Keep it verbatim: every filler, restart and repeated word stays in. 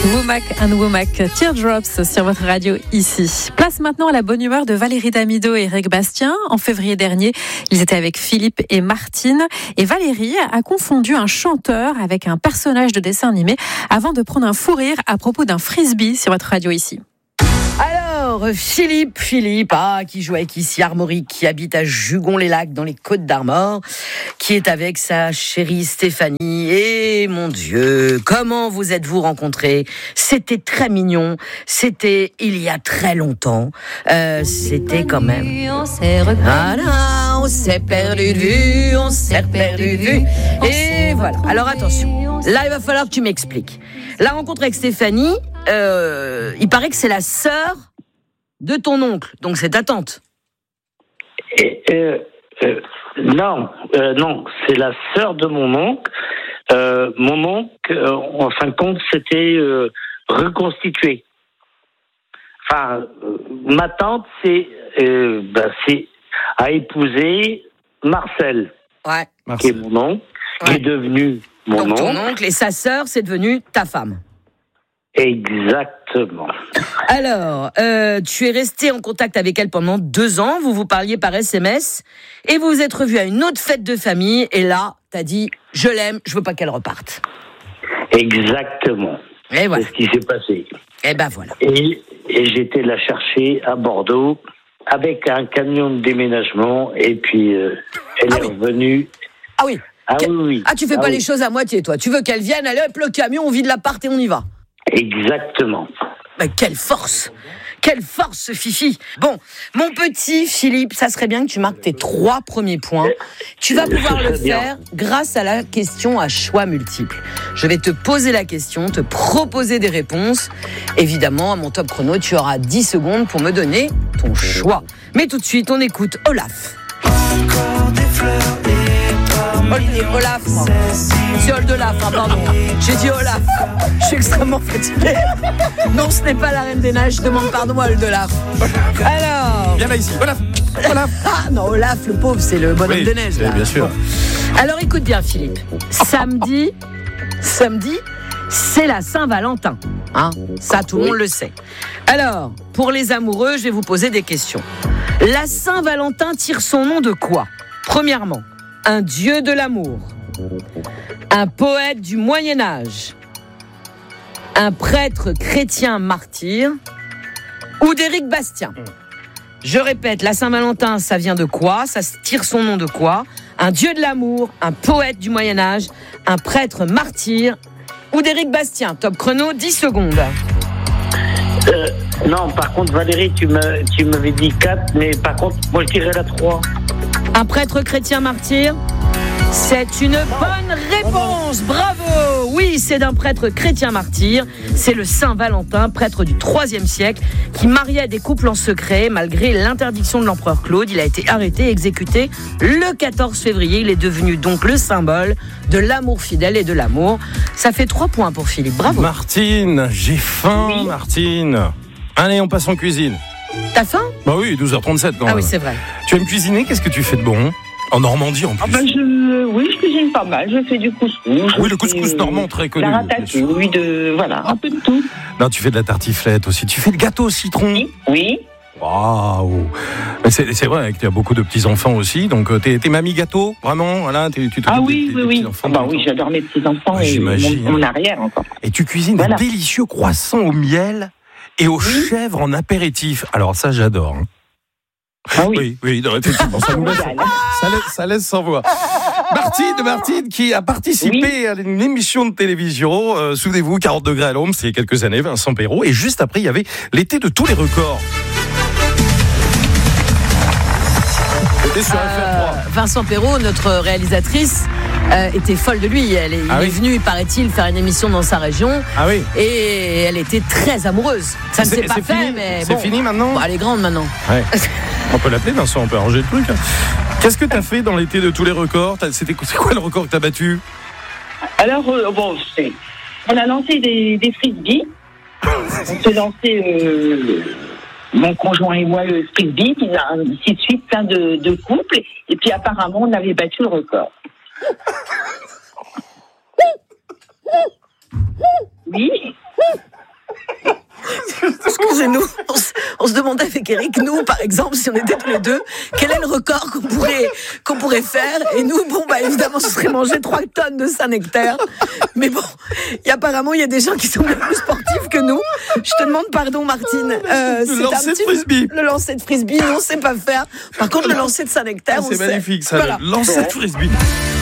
Womack and Womack, Teardrops sur votre radio ici. Place maintenant à la bonne humeur de Valérie Damido et Eric Bastien. En février dernier, ils étaient avec Philippe et Martine. Et Valérie a confondu un chanteur avec un personnage de dessin animé avant de prendre un fou rire à propos d'un frisbee sur votre radio ici. Alors, Philippe, Philippe, ah, qui joue avec ici Armorique, qui habite à Jugon-les-Lacs dans les Côtes d'Armor, qui est avec sa chérie Stéphanie. Et mon Dieu, comment vous êtes-vous rencontrés ? C'était très mignon. C'était il y a très longtemps. Euh, c'était quand même. Voilà, on s'est perdu de vue, on s'est perdu de vue. Et voilà. Alors attention, là il va falloir que tu m'expliques. La rencontre avec Stéphanie. Euh, il paraît que c'est la sœur de ton oncle, donc c'est ta tante. Et, euh, euh, non, euh, non, c'est la sœur de mon oncle. Euh, mon oncle, euh, en fin de compte, s'était euh, reconstitué. Enfin, euh, ma tante, c'est, euh, bah, c'est a épousé Marcel, Ouais. qui est mon oncle, Ouais. qui est devenu mon Donc oncle. ton oncle et sa sœur, c'est devenu ta femme. Exactement. Alors, euh, tu es resté en contact avec elle pendant deux ans, vous vous parliez par S M S, et vous vous êtes revus à une autre fête de famille, et là, t'as dit, je l'aime, je veux pas qu'elle reparte. Exactement. Et voilà. C'est ce qui s'est passé. Et ben voilà. Et, et j'étais la chercher à Bordeaux avec un camion de déménagement, et puis euh, elle Ah est oui. revenue. Ah oui. Ah Que- oui, oui. Ah, tu fais Ah pas oui. les choses à moitié, toi. Tu veux qu'elle vienne, allez hop, le camion, on vide l'appart et on y va. Exactement. Mais quelle force! Quelle force, ce Fifi! Bon, mon petit Philippe, ça serait bien que tu marques tes trois premiers points. Tu vas pouvoir le serait bien. faire grâce à la question à choix multiples. Je vais te poser la question, te proposer des réponses. Évidemment, à mon top chrono, tu auras dix secondes pour me donner ton choix. Mais tout de suite, on écoute Olaf. Ol- Olaf, moi. C'est Olaf, hein, pardon. J'ai dit Olaf. Je suis extrêmement fatiguée. Non, ce n'est pas la Reine des Neiges. Je demande pardon à Olaf. Alors. Viens là ici, Olaf, Olaf. Ah non, Olaf, le pauvre, c'est le bonhomme Oui, de neige. oui, Là. bien sûr. Bon. Alors écoute bien, Philippe. Samedi, samedi, c'est la Saint-Valentin. Hein, ça, tout le monde le sait. Alors, pour les amoureux, je vais vous poser des questions. La Saint-Valentin tire son nom de quoi ? Premièrement, un dieu de l'amour, un poète du Moyen-Âge, un prêtre chrétien martyr ou d'Éric Bastien. Je répète, la Saint-Valentin, ça vient de quoi ? Ça tire son nom de quoi ? Un dieu de l'amour, un poète du Moyen-Âge, un prêtre martyr ou d'Éric Bastien. Top chrono, dix secondes. Euh, non, par contre, Valérie, tu, me, tu m'avais dit quatre, mais par contre, moi, je dirais la trois. Un prêtre chrétien martyr ? C'est une bonne réponse, bravo! Oui, c'est d'un prêtre chrétien martyr. C'est le Saint Valentin, prêtre du troisième siècle, qui mariait des couples en secret malgré l'interdiction de l'empereur Claude. Il a été arrêté et exécuté le quatorze février. Il est devenu donc le symbole de l'amour fidèle et de l'amour. Ça fait trois points pour Philippe, bravo. Martine, j'ai faim, Oui. Martine. Allez, on passe en cuisine. T'as faim ? Bah oui, douze heures trente-sept quand Ah même. oui, c'est vrai. Tu aimes cuisiner ? Qu'est-ce que tu fais de bon ? En Normandie en plus. Ah ben je, oui, je cuisine pas mal. Je fais du couscous. Oui, je le couscous fais, normand, très connu, La bien sûr. ratatouille, de, voilà, un peu de tout. Non, tu fais de la tartiflette aussi. Tu fais le gâteau au citron. Oui, oui. Waouh. Mais C'est, c'est vrai que tu as beaucoup de petits-enfants aussi. Donc, euh, t'es, t'es mamie gâteau, vraiment voilà, t'es, tu t'occupes Ah des- oui, des- oui, des oui. petits-enfants. Ah bah oui, j'adore mes petits-enfants Ouais, et j'imagine. mon, mon arrière encore. Et tu cuisines Voilà. des délicieux croissants au miel et aux chèvres en apéritif. Alors ça, j'adore. hein. Ah oui. Oui, oui, non, effectivement, ça nous laisse, ça laisse, ça laisse sans voix. Martine, Martine, qui a participé Oui. à une émission de télévision, euh, souvenez-vous, quarante degrés à l'ombre, c'est il y a quelques années, Vincent Perrault, et juste après, il y avait l'été de tous les records. C'était sur F R trois. Vincent Perrault, notre réalisatrice, euh, était folle de lui. Elle est, Ah il oui. est venu, paraît-il, faire une émission dans sa région. Ah oui. Et elle était très amoureuse. Ça ne C'est- s'est pas c'est fait, fini mais C'est bon. fini maintenant Bon, elle est grande maintenant. Ouais. On peut l'appeler Vincent, on peut arranger le truc. hein. Qu'est-ce que t'as fait dans l'été de tous les records T'as- C'était c'est quoi le record que t'as battu Alors, euh, bon, c'est, on a lancé des, des frisbees. On s'est lancé, euh, mon conjoint et moi, le frisbee, puis ainsi de suite, plein de, de couples. Et puis apparemment, on avait battu le record. Oui. et nous, on se, on se demandait avec Eric, nous, par exemple, si on était tous les deux, quel est le record qu'on pourrait, qu'on pourrait faire. Et nous, bon, bah, évidemment, ce serait manger trois tonnes de Saint-Nectaire. Mais bon, y, apparemment, il y a des gens qui sont bien plus sportifs que nous. Je te demande pardon, Martine. Euh, le lancer de frisbee. Le lancer de frisbee, non, on sait pas faire. Par contre, le lancer de Saint-Nectaire, ah, on c'est sait. magnifique, ça, Voilà. le lancer de frisbee.